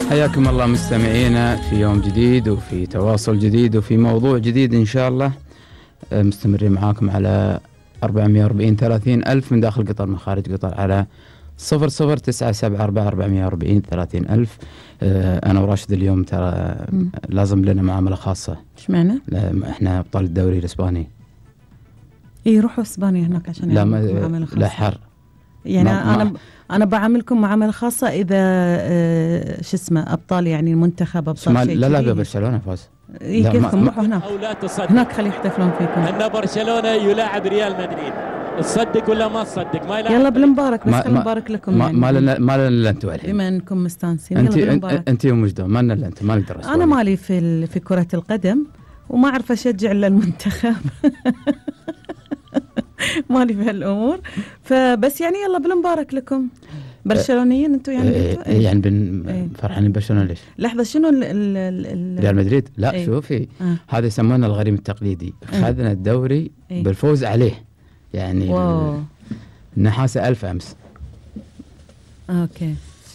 حياكم الله مستمعينا في يوم جديد وفي تواصل جديد وفي موضوع جديد إن شاء الله. مستمرين معاكم على 440 30 ألف من داخل قطر من خارج قطر على 00974 440 30 ألف. أنا وراشد اليوم ترى لازم لنا معاملة خاصة. إيش معنى؟ إحنا أبطال الدوري الإسباني. إيه روحوا إسبانيا هناك عشان لا معاملة خاصة. لا حر يعني أنا بعاملكم معاملة خاصة إذا شو اسمه أبطال يعني المنتخب أبطال شيء. لا برشلونة فاز. إيه كيفكم روحوا هناك. هناك خلي يحتفلون فيكم. أن برشلونة يلاعب ريال مدريد. تصدق ولا ما تصدق؟ ما يلا بالمبارك بس خلينا نبارك لكم. يعني ما لنا إلا أنتوا الحين. بما أنكم مستانسين. أنت ومجدو ما لنا إلا أنت ما نقدر. أنا مالي في كرة القدم وما أعرف أشجع إلا المنتخب. مالي في هالأمور فبس يعني يلا بالمبارك لكم برشلونيين انتوا يعني يعني فرحانين برشلونة ليش؟ لحظة شنو ريال مدريد؟ لا شوفي هذا يسمونه الغريم التقليدي. خذنا الدوري بالفوز عليه يعني النحاسة 1000 أمس. اوكي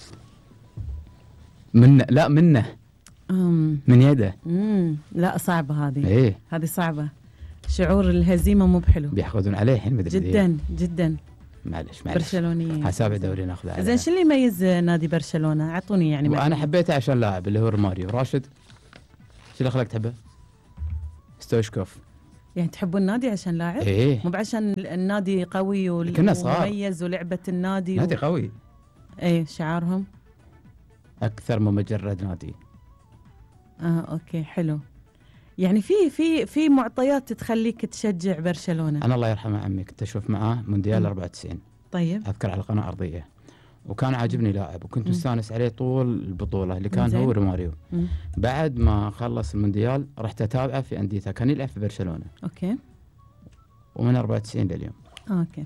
منه من يده. لا صعبة هذه. ايه هذه صعبة. شعور الهزيمة مو بحلو. بيأخذون عليه الحين مدري جدا جدا. معلش برشلونيين حسابي دوري ناخذه. زين شو اللي يميز نادي برشلونة؟ اعطوني يعني. وانا حبيته عشان لاعب اللي هو روماريو. راشد شو اللي خلاك تحبه؟ ستويشكوف. يعني تحبوا النادي عشان لاعب؟ ايه مو عشان النادي قوي ومميز ولعبة النادي نادي قوي. ايه شعارهم اكثر من مجرد نادي. اوكي حلو. يعني في معطيات تخليك تشجع برشلونة. أنا الله يرحمه عمي كنت أشوف معاه مونديال 94. طيب. أذكر على القناة أرضية وكان عاجبني لاعب وكنت مستانس عليه طول البطولة اللي كان هو روماريو. بعد ما خلص المونديال رحت أتابعه في أنديته كان يلعب في برشلونة. أوكي. ومن 94 لليوم. أوكي.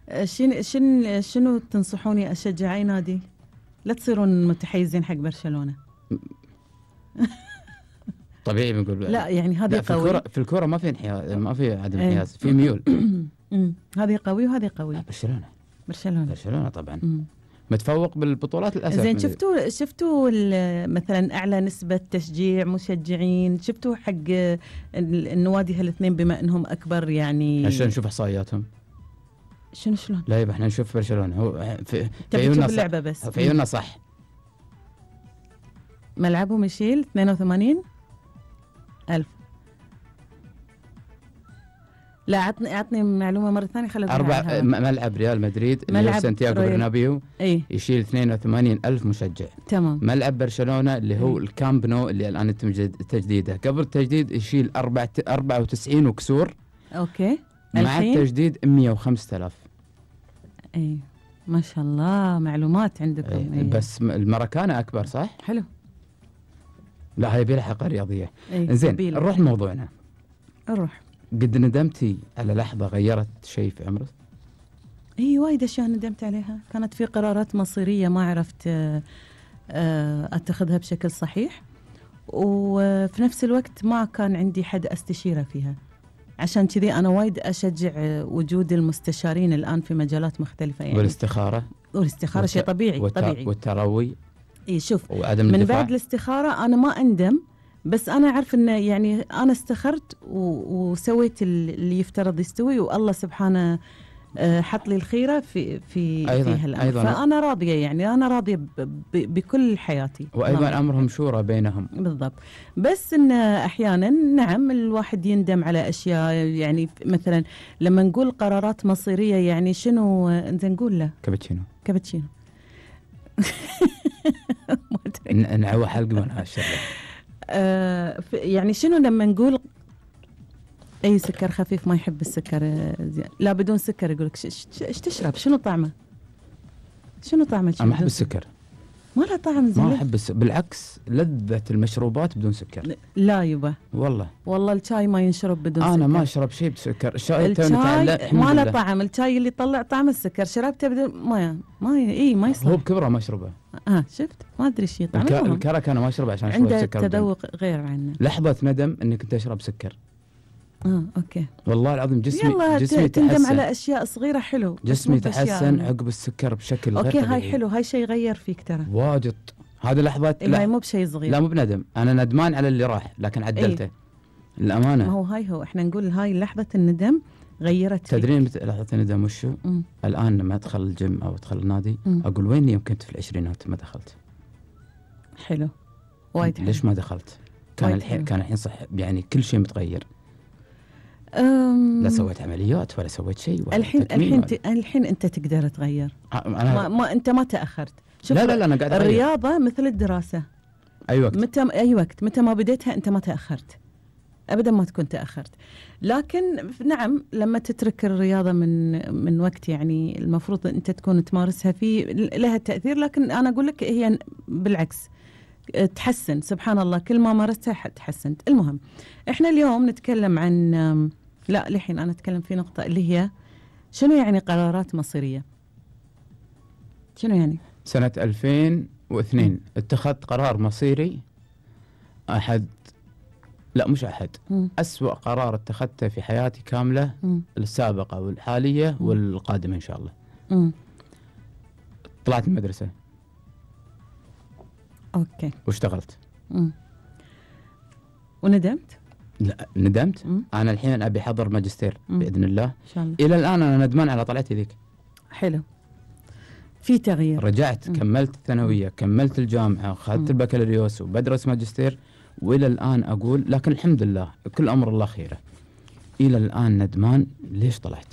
شنو تنصحوني أشجع أي نادي؟ لا تصيرون متحيزين حق برشلونة. طبيعي بنقول لا يعني هذه قوي. في الكرة ما في انحياز ما في عدم انحياز في ميول. هذه قوي وهذه قوي. برشلونة طبعا. متفوق بالبطولات للأسف. زين شفتوا مثلا أعلى نسبة تشجيع مشجعين شفتوا حق النوادي هالاثنين بما أنهم أكبر يعني عشان نشوف إحصائياتهم. شلون؟ لا يبقى احنا نشوف برشلونة هو في عيوننا اللعبة بس في عيوننا صح. ملعبهم يشيل 82,000. لا عطني معلومة مرة ثانية خلينا ملعب ريال مدريد اللي هو سانتياغو برنابيو يشيل 82,000 مشجع. تمام. ملعب برشلونة اللي هو الكامب نو اللي الآن يتم تجديده قبل التجديد يشيل 94 وكسور. اوكي. مع التجديد 105,000. اي ما شاء الله معلومات عندكم. بس المراكانة أكبر صح؟ حلو. لا هي بلحقة رياضية. زين نروح لموضوعنا. نروح. قد ندمتي على لحظة غيرت شيء في عمرك؟ اي وايد اشياء ندمت عليها. كانت في قرارات مصيرية ما عرفت اتخذها بشكل صحيح وفي نفس الوقت ما كان عندي حد استشيره فيها. عشان كذي انا وايد اشجع وجود المستشارين الان في مجالات مختلفة يعني. والاستخارة شيء طبيعي. والتروي. اي شوف من بعد الاستخارة انا ما اندم بس أنا أعرف إنه يعني أنا استخرت وسويت اللي يفترض يستوي والله سبحانه حط لي الخيرة في هالأمر. فأنا راضية يعني أنا راضية بكل حياتي. وأيضا أمرهم شورى بينهم. بالضبط. بس إن أحيانا نعم الواحد يندم على أشياء يعني مثلا لما نقول قرارات مصيرية يعني شنو نقول له كابتشينو. نعوى حلقة من هالشغلة. يعني شنو لما نقول اي سكر خفيف ما يحب السكر لا بدون سكر يقولك ايش تشرب شنو طعمه انا ما احب السكر ما له طعم زين. ما احب بالعكس لذة المشروبات بدون سكر. لا يبا والله الشاي ما ينشرب بدون سكر. انا ما اشرب شيء بسكر. الشاي ما له طعم. الشاي اللي يطلع طعم السكر شربته بدون ما يصلح. هو بكبره ما اشربه. شفت ما ادري شيء طعم الكرك انا ما اشربه عشان اشرب سكر. عنده تذوق غير عنه. لحظة ندم اني كنت اشرب سكر. اوكي. والله العظيم جسمي تحسن. تندم على اشياء صغيره حلو. جسمي تحسن عقب السكر بشكل غير طبيعي. هاي حلو. هاي شيء يغير فيك ترى واجد. هذه لحظة. لا مو بشيء صغير. لا مو بندم، أنا ندمان على اللي راح لكن عدلته. الأمانة. ما هو إحنا نقول هاي لحظة الندم غيرت. تدرين لحظة الندم وشو؟ الآن لما أدخل الجيم أو أدخل النادي أقول وين يوم كنت في العشرينات ما دخلت. حلو. وايد حلو. ليش ما دخلت؟ كان الحين صح يعني كل شيء متغير. لا سويت عمليات ولا سويت شيء. الحين أنت تقدر تغير. أنت ما تأخرت. لا أنا قاعد أغير. الرياضة مثل الدراسة. أي وقت. أي وقت متى ما بديتها أنت ما تأخرت. أبدا ما تكون تأخرت. لكن نعم لما تترك الرياضة من وقت يعني المفروض أنت تكون تمارسها فيه لها تأثير، لكن أنا أقول لك هي بالعكس تحسن. سبحان الله كل ما مارستها تحسنت. المهم إحنا اليوم نتكلم عن الحين أنا أتكلم في نقطة اللي هي شنو يعني قرارات مصيرية. شنو يعني؟ سنة 2002 اتخذت قرار مصيري أسوأ قرار اتخذته في حياتي كاملة، السابقة والحالية والقادمة إن شاء الله. طلعت المدرسة. أوكي. واشتغلت. وندمت؟ لا ندمت. أنا الحين أبي أحضر ماجستير بإذن الله. إن شاء الله. إلى الآن أنا ندمان على طلعتي ذيك. حلو. في تغيير. رجعت كملت الثانوية، كملت الجامعة، أخذت البكالوريوس وبدرس ماجستير، وإلى الآن أقول لكن الحمد لله كل أمر الله خيره. إلى الآن ندمان ليش طلعت.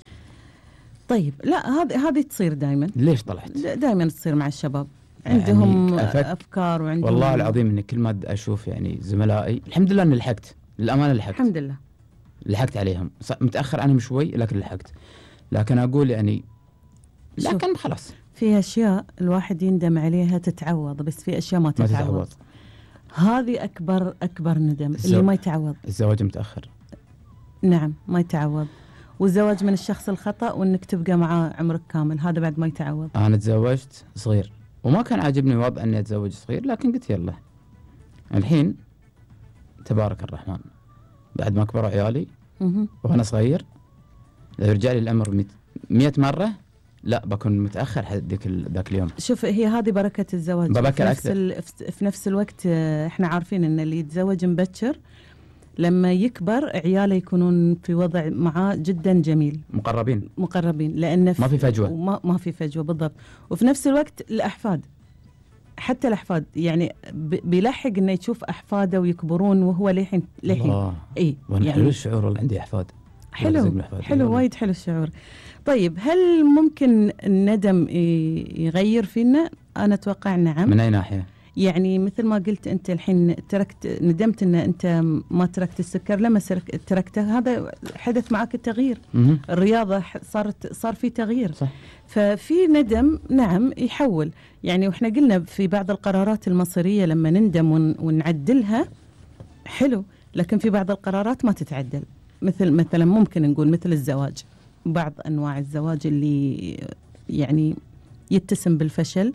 طيب لا هذه تصير دائما. ليش طلعت؟ دائما تصير مع الشباب عندهم يعني أفكار وعندهم. والله العظيم إني كل ما أشوف يعني زملائي الحمد لله إني لحقت، للأمانة لحقت. الحمد لله. لحقت عليهم، متأخر عنهم شوي لكن لحقت. لكن أقول يعني لكن خلاص. في أشياء الواحد يندم عليها تتعوض، بس في أشياء ما تتعوض. هذه أكبر ندم اللي ما يتعوض. الزواج متأخر. نعم ما يتعوض. والزواج من الشخص الخطأ وإنك تبقى معاه عمرك كامل هذا بعد ما يتعوض. أنا تزوجت صغير وما كان عاجبني وضع أني أتزوج صغير، لكن قلت يلا الحين تبارك الرحمن بعد ما كبروا عيالي وأنا صغير لو رجع لي الأمر 100 مرة لا بكون متأخر ذاك اليوم. شوف هي هذه بركة الزواج. ببكر في نفس الوقت احنا عارفين ان اللي يتزوج مبكر لما يكبر عياله يكونون في وضع معاه جدا جميل. مقربين لأن ما في فجوة. ما في فجوة بالضبط. وفي نفس الوقت الأحفاد حتى الأحفاد يعني بيلحق انه يشوف أحفاده ويكبرون وهو لحين اي يعني حلو الشعور اللي عندي أحفاد. حلو وايد حلو الشعور. طيب هل ممكن الندم يغير فينا؟ أنا أتوقع نعم. من أي ناحية؟ يعني مثل ما قلت أنت الحين ندمت أن أنت ما تركت السكر، لما تركته هذا حدث معك التغيير. الرياضة صار في تغيير. صح. ففي ندم نعم يحول يعني. وإحنا قلنا في بعض القرارات المصيرية لما نندم ونعدلها حلو، لكن في بعض القرارات ما تتعدل. مثلا ممكن نقول مثل الزواج، بعض أنواع الزواج اللي يعني يتسم بالفشل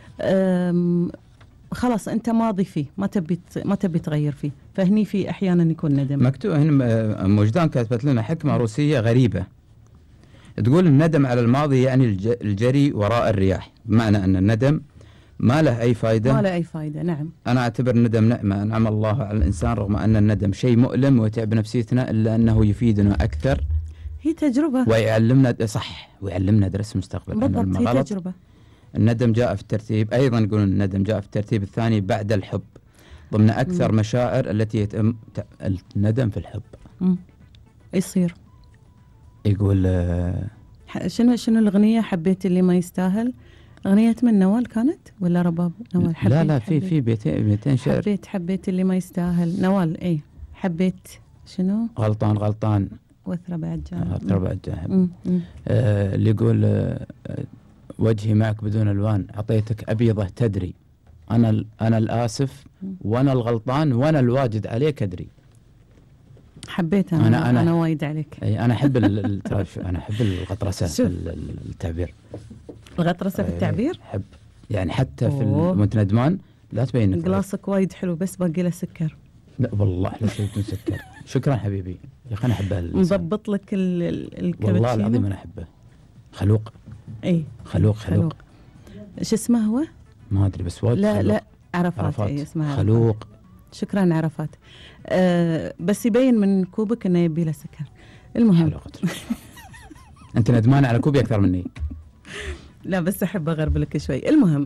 خلاص أنت ماضي فيه ما تبي تغير فيه، فهني في أحيانا يكون ندم. مكتوب هنا موجدان كاتبت لنا حكمة روسية غريبة تقول الندم على الماضي يعني الجري وراء الرياح، بمعنى أن الندم ما له أي فائدة. نعم. أنا أعتبر الندم نعمة أنعم الله على الإنسان، رغم أن الندم شيء مؤلم ويتعب نفسيتنا إلا أنه يفيدنا أكثر. هي تجربة ويعلمنا صح ويعلمنا درس مستقبل. بالضبط هي تجربة. الندم جاء في الترتيب، أيضا يقولون الندم جاء في الترتيب الثاني بعد الحب ضمن أكثر مشاعر التي يتم الندم في الحب. يصير يقول شنو الأغنية حبيت اللي ما يستاهل؟ أغنية من نوال كانت ولا رباب نوال؟ لا في بيتين شعر. حبيت اللي ما يستاهل نوال. اي حبيت شنو؟ غلطان وثرى بعد جاهب. اللي يقول وجهي معك بدون ألوان عطيتك أبيضة تدري أنا الآسف وأنا الغلطان وأنا الواجد عليك أدري. حبيت أنا وايد عليك. أنا أحب أنا أحب الغطرسة في التعبير. الغطرسة في التعبير؟ أحب يعني حتى في وأنت ندمان لا تبين. جلاسك وايد حلو بس باقي له سكر. لا والله أحلى شيء بدون سكر. شكرا حبيبي يا أخي أنا أحبها. مضبط لك الكابتشينو. والله العظيم أنا أحبه. خلوق. إيه خلوق. إيش اسمه هو؟ ما ادري بس وايد لا عرفات. اي اسمها خلوق. شكرا عرفات. بس يبين من كوبك انه يبي له سكر. المهم انت ندمان على كوبي اكثر مني. لا بس احب اغربلك شوي. المهم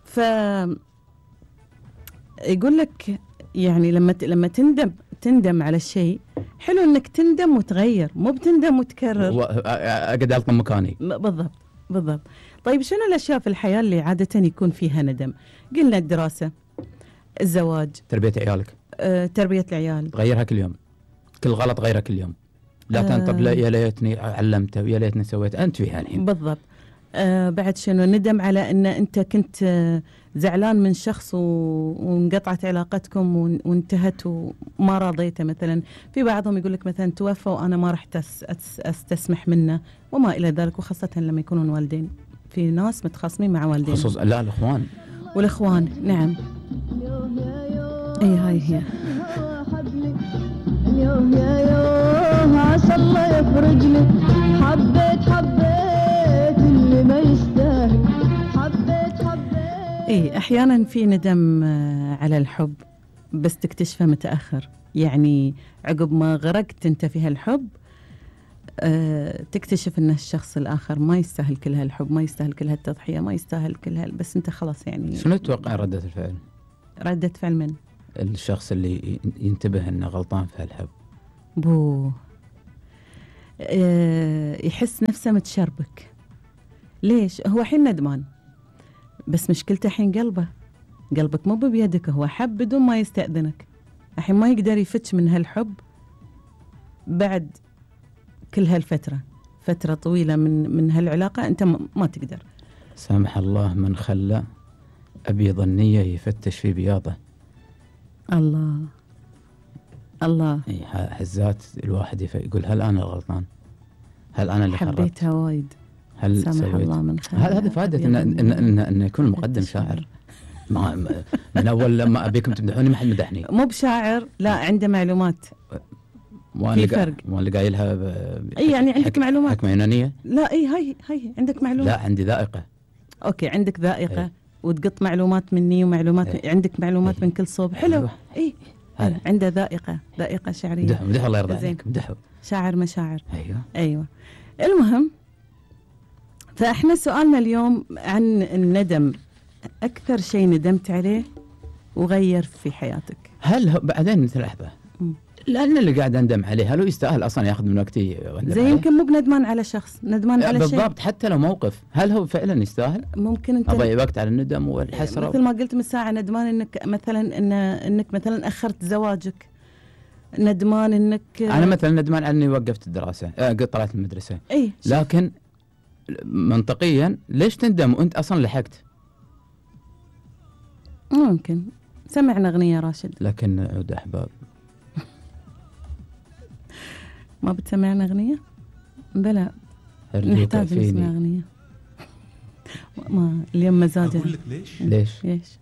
يقول لك يعني لما تندم على الشيء، حلو انك تندم وتغير، مو بتندم وتكرر. اقعد الطم مكاني. بالضبط. طيب شنو الاشياء في الحياه اللي عاده يكون فيها ندم؟ قلنا الدراسه، الزواج، تربيه عيالك. تربيه العيال تغيرها كل يوم، كل غلط غيره كل يوم، لا تنطب يا ليتني علمته ويا ليتني سويت. انت فيها الحين. بالضبط. بعد شنو؟ ندم على ان انت كنت زعلان من شخص وانقطعت علاقتكم وانتهت وما راضيته. مثلا في بعضهم يقول لك مثلا توفى وانا ما رحت استسمح منه وما الى ذلك، وخاصه لما يكونون والدين. في ناس متخاصمين مع والدين، خصوصا لا الاخوان. والاخوان نعم. اي هاي هي. اليوم يا يوم عسى الله يفرج لي، حبيت اللي ما يستاهل، حبيت. اي احيانا في ندم على الحب بس تكتشفه متاخر، يعني عقب ما غرقت انت في هالحب تكتشف ان الشخص الاخر ما يستاهل كل هالحب، ما يستاهل كل هالتضحيه، ما يستاهل كل بس انت خلاص يعني. شنو تتوقع ردة الفعل؟ ردة فعل من؟ الشخص اللي ينتبه انه غلطان في هالحب. يحس نفسه متشربك. ليش؟ هو حين ندمان، بس مشكلته حين قلبك مو بيدك. هو حب بدون ما يستأذنك، الحين ما يقدر يفتش من هالحب بعد كل هالفترة، فترة طويلة من هالعلاقة. أنت ما تقدر. سامح الله من خلى أبيض النية يفتش في بياضه. الله. هزات الواحد يقول هل أنا الغلطان؟ هل أنا اللي حبيتها وايد؟ هل سامح الله من خلى. هذه فائدة إن يكون المقدم شاعر. من أول لما أبيكم تمدحوني ما حد مدحني. مو بشاعر، لا عنده معلومات. في فرق. اللي قايلها اي يعني عندك معلومات. حكمة يونانية. لا اي هاي عندك معلومات. لا عندي ذائقة. اوكي عندك ذائقة وتقط معلومات مني ومعلومات عندك معلومات من كل صوب. حلو. اي عنده ذائقة شعرية. مدح الله يرضى عليك. مدحه شاعر مشاعر. ايوه. المهم فاحنا سؤالنا اليوم عن الندم. اكثر شيء ندمت عليه وغير في حياتك. هل بعدين مثل لحظة لأن اللي قاعد أندم عليه هل هو يستاهل أصلا ياخذ من وقتي؟ زي يمكن مو بندمان على شخص، ندمان على شيء. بالضبط. حتى لو موقف، هل هو فعلا يستاهل؟ ممكن أنت أضيع وقت على الندم والحسرة. مثل ما قلت من ساعة، ندمان إنك مثلا إنك مثلا أخرت زواجك، ندمان إنك أنا مثلا ندمان على إني وقفت الدراسة، طلعت المدرسة. لكن منطقيا ليش تندم وأنت أصلا لحقت؟ ممكن. سمعنا أغنية راشد. لكن عود أحباب. ما بتسمعنا أغنية؟ بلا نحتاج نسمع أغنية. ما اليوم مزاجة. أقول لك ليش؟ ليش؟